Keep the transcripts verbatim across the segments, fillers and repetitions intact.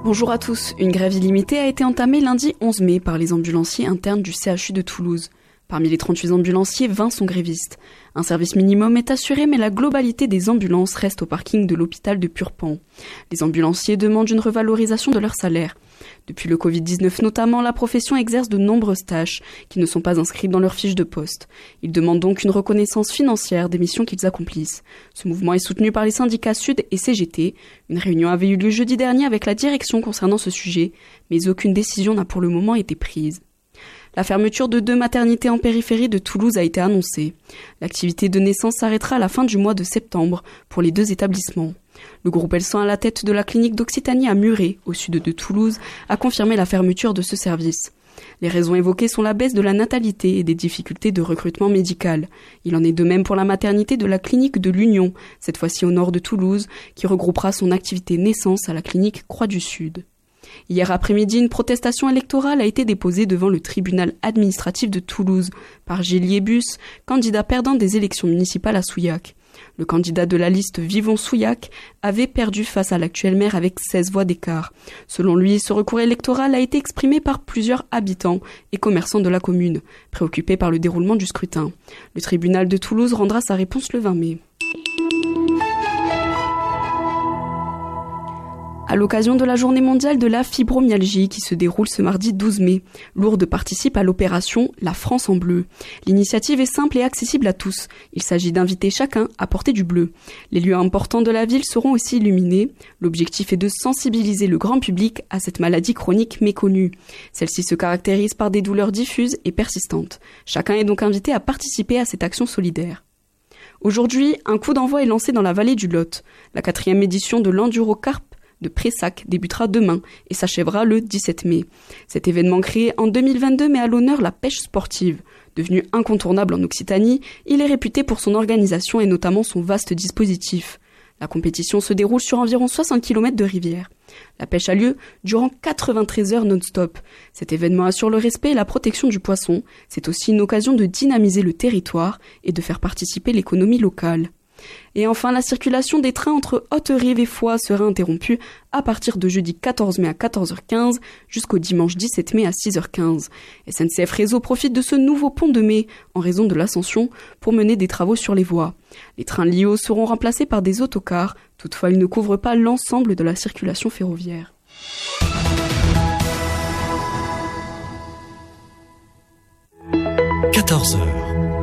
Bonjour à tous. Une grève illimitée a été entamée lundi onze mai par les ambulanciers internes du C H U de Toulouse. Parmi les trente-huit ambulanciers, vingt sont grévistes. Un service minimum est assuré, mais la globalité des ambulances reste au parking de l'hôpital de Purpan. Les ambulanciers demandent une revalorisation de leur salaire. Depuis le covid dix-neuf notamment, la profession exerce de nombreuses tâches qui ne sont pas inscrites dans leur fiche de poste. Ils demandent donc une reconnaissance financière des missions qu'ils accomplissent. Ce mouvement est soutenu par les syndicats Sud et C G T. Une réunion avait eu lieu jeudi dernier avec la direction concernant ce sujet, mais aucune décision n'a pour le moment été prise. La fermeture de deux maternités en périphérie de Toulouse a été annoncée. L'activité de naissance s'arrêtera à la fin du mois de septembre pour les deux établissements. Le groupe Elsan à la tête de la clinique d'Occitanie à Muret, au sud de Toulouse, a confirmé la fermeture de ce service. Les raisons évoquées sont la baisse de la natalité et des difficultés de recrutement médical. Il en est de même pour la maternité de la clinique de l'Union, cette fois-ci au nord de Toulouse, qui regroupera son activité naissance à la clinique Croix du Sud. Hier après-midi, une protestation électorale a été déposée devant le tribunal administratif de Toulouse par Gilles Liébus, candidat perdant des élections municipales à Souillac. Le candidat de la liste Vivons Souillac avait perdu face à l'actuel maire avec seize voix d'écart. Selon lui, ce recours électoral a été exprimé par plusieurs habitants et commerçants de la commune, préoccupés par le déroulement du scrutin. Le tribunal de Toulouse rendra sa réponse le vingt mai. À l'occasion de la journée mondiale de la fibromyalgie qui se déroule ce mardi douze mai, Lourdes participe à l'opération La France en bleu. L'initiative est simple et accessible à tous. Il s'agit d'inviter chacun à porter du bleu. Les lieux importants de la ville seront aussi illuminés. L'objectif est de sensibiliser le grand public à cette maladie chronique méconnue. Celle-ci se caractérise par des douleurs diffuses et persistantes. Chacun est donc invité à participer à cette action solidaire. Aujourd'hui, un coup d'envoi est lancé dans la vallée du Lot. La quatrième édition de l'Enduro Carp de Pressac débutera demain et s'achèvera le dix-sept mai. Cet événement créé en deux mille vingt-deux met à l'honneur la pêche sportive. Devenu incontournable en Occitanie, il est réputé pour son organisation et notamment son vaste dispositif. La compétition se déroule sur environ soixante kilomètres de rivière. La pêche a lieu durant quatre-vingt-treize heures non-stop. Cet événement assure le respect et la protection du poisson. C'est aussi une occasion de dynamiser le territoire et de faire participer l'économie locale. Et enfin, la circulation des trains entre Haute-Rive et Foix sera interrompue à partir de jeudi quatorze mai à quatorze heures quinze jusqu'au dimanche dix-sept mai à six heures quinze. S N C F Réseau profite de ce nouveau pont de mai en raison de l'ascension pour mener des travaux sur les voies. Les trains L I O seront remplacés par des autocars, toutefois ils ne couvrent pas l'ensemble de la circulation ferroviaire. quatorze heures.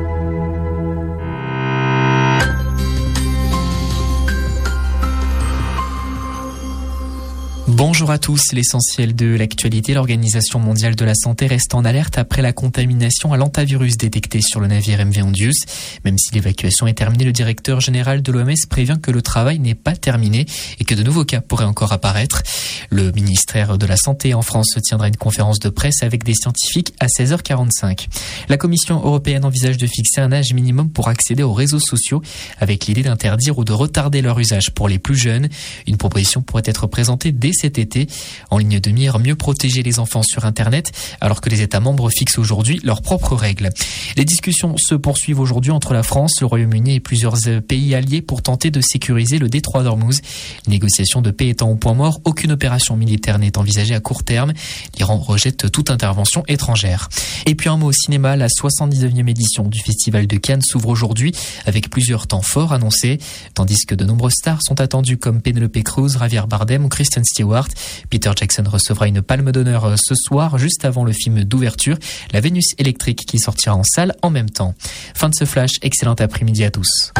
Bonjour à tous, l'essentiel de l'actualité. L'Organisation mondiale de la santé reste en alerte après la contamination à l'hantavirus détectée sur le navire M V Ondius. Même si l'évacuation est terminée, le directeur général de l'O M S prévient que le travail n'est pas terminé et que de nouveaux cas pourraient encore apparaître. Le ministère de la Santé en France tiendra une conférence de presse avec des scientifiques à seize heures quarante-cinq. La Commission européenne envisage de fixer un âge minimum pour accéder aux réseaux sociaux avec l'idée d'interdire ou de retarder leur usage pour les plus jeunes. Une proposition pourrait être présentée dès cet été. En ligne de mire, mieux protéger les enfants sur Internet, alors que les États membres fixent aujourd'hui leurs propres règles. Les discussions se poursuivent aujourd'hui entre la France, le Royaume-Uni et plusieurs pays alliés pour tenter de sécuriser le détroit d'Ormuz. Les négociations de paix étant au point mort, aucune opération militaire n'est envisagée à court terme. L'Iran rejette toute intervention étrangère. Et puis un mot au cinéma, la soixante-dix-neuvième édition du Festival de Cannes s'ouvre aujourd'hui avec plusieurs temps forts annoncés, tandis que de nombreuses stars sont attendues comme Penelope Cruz, Javier Bardem ou Kristen Stewart. Peter Jackson recevra une palme d'honneur ce soir, juste avant le film d'ouverture, La Vénus électrique, qui sortira en salle en même temps. Fin de ce flash, excellent après-midi à tous.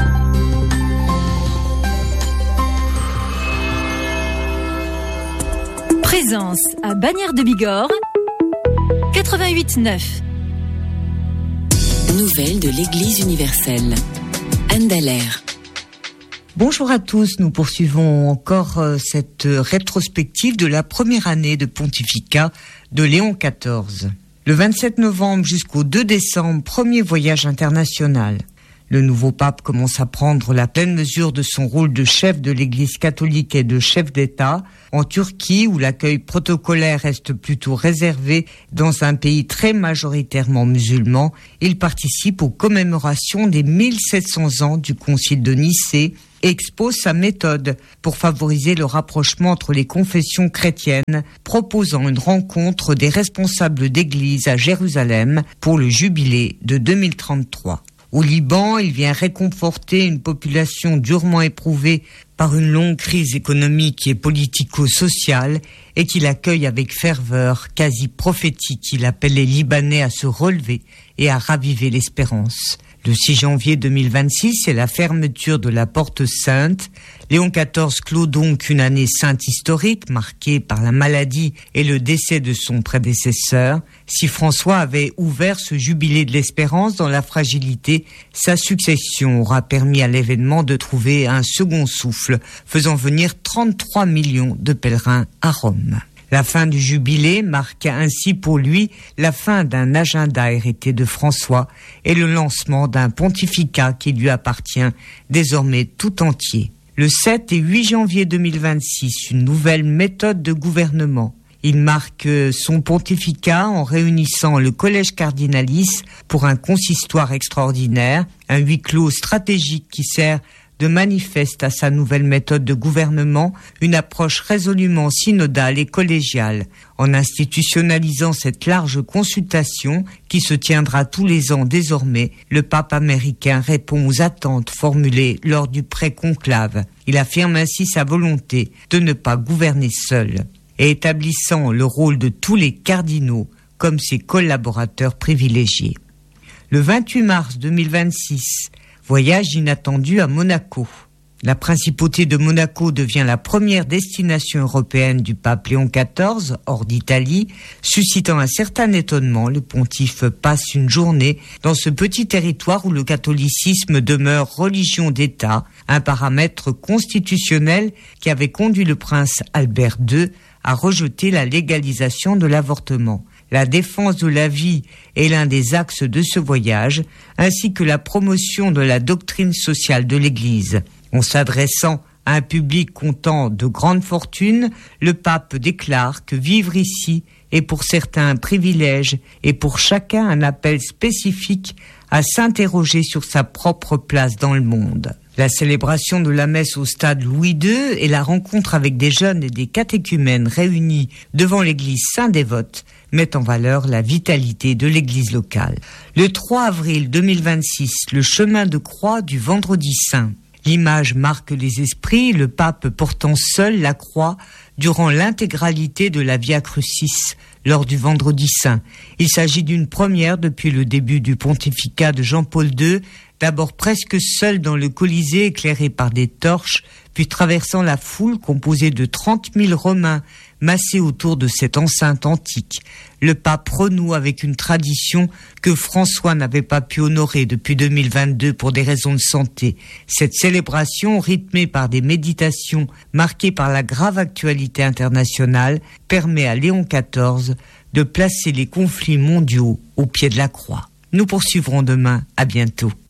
Présence à Bagnères de Bigorre, quatre-vingt-huit neuf. Nouvelles de l'Église universelle. Anne Dallaire. Bonjour à tous, nous poursuivons encore euh, cette rétrospective de la première année de pontificat de Léon quatorze. Le vingt-sept novembre jusqu'au deux décembre, premier voyage international. Le nouveau pape commence à prendre la pleine mesure de son rôle de chef de l'Église catholique et de chef d'État. En Turquie, où l'accueil protocolaire reste plutôt réservé dans un pays très majoritairement musulman, il participe aux commémorations des mille sept cents ans du Concile de Nicée et expose sa méthode pour favoriser le rapprochement entre les confessions chrétiennes, proposant une rencontre des responsables d'église à Jérusalem pour le jubilé de deux mille trente-trois. Au Liban, il vient réconforter une population durement éprouvée par une longue crise économique et politico-sociale et qu'il accueille avec ferveur quasi prophétique. Il appelle les Libanais à se relever et à raviver l'espérance. Le six janvier deux mille vingt-six, c'est la fermeture de la Porte Sainte. Léon quatorze clôt donc une année sainte historique marquée par la maladie et le décès de son prédécesseur. Si François avait ouvert ce jubilé de l'espérance dans la fragilité, sa succession aura permis à l'événement de trouver un second souffle, faisant venir trente-trois millions de pèlerins à Rome. La fin du jubilé marque ainsi pour lui la fin d'un agenda hérité de François et le lancement d'un pontificat qui lui appartient désormais tout entier. Le sept et huit janvier deux mille vingt-six, une nouvelle méthode de gouvernement. Il marque son pontificat en réunissant le collège cardinalice pour un consistoire extraordinaire, un huis clos stratégique qui sert de manifeste à sa nouvelle méthode de gouvernement, une approche résolument synodale et collégiale. En institutionnalisant cette large consultation qui se tiendra tous les ans désormais, le pape américain répond aux attentes formulées lors du pré-conclave. Il affirme ainsi sa volonté de ne pas gouverner seul et établissant le rôle de tous les cardinaux comme ses collaborateurs privilégiés. Le vingt-huit mars deux mille vingt-six, voyage inattendu à Monaco. La principauté de Monaco devient la première destination européenne du pape Léon quatorze, hors d'Italie. Suscitant un certain étonnement, le pontife passe une journée dans ce petit territoire où le catholicisme demeure religion d'État, un paramètre constitutionnel qui avait conduit le prince Albert deux à rejeter la légalisation de l'avortement. La défense de la vie est l'un des axes de ce voyage, ainsi que la promotion de la doctrine sociale de l'Église. En s'adressant à un public comptant de grandes fortunes, le pape déclare que vivre ici est pour certains un privilège et pour chacun un appel spécifique à s'interroger sur sa propre place dans le monde. La célébration de la messe au stade Louis deux et la rencontre avec des jeunes et des catéchumènes réunis devant l'église Saint-Dévote mettent en valeur la vitalité de l'église locale. Le trois avril deux mille vingt-six, le chemin de croix du Vendredi Saint. L'image marque les esprits, le pape portant seul la croix durant l'intégralité de la Via Crucis lors du Vendredi Saint. Il s'agit d'une première depuis le début du pontificat de Jean-Paul deux, d'abord presque seul dans le Colisée éclairé par des torches, puis traversant la foule composée de trente mille Romains massés autour de cette enceinte antique. Le pape renoue avec une tradition que François n'avait pas pu honorer depuis deux mille vingt-deux pour des raisons de santé. Cette célébration, rythmée par des méditations marquées par la grave actualité internationale, permet à Léon quatorze de placer les conflits mondiaux au pied de la croix. Nous poursuivrons demain. À bientôt.